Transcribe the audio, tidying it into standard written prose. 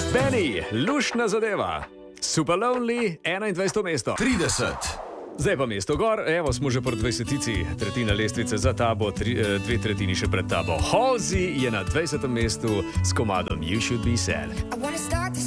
Benny, lušna zadeva. Super Lonely, 21. mesto. 30. Zdaj pa mesto gor, evo smo že pri 20-tici, tretjina lestvice za tabo, dve tretjini še pred tabo. Halsey je na 20. mestu s komadom You Should Be Sad.